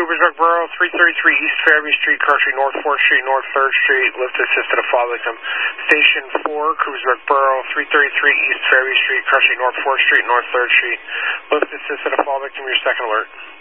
Coopersburg Borough, 333 East Fairview Street, Country, North 4th Street, North 3rd Street. Lift assisted a fall victim. Station 4, Coopersburg Borough, 333 East Fairview Street, Country, North 4th Street, North 3rd Street. Lift assisted a fall victim. Your second alert.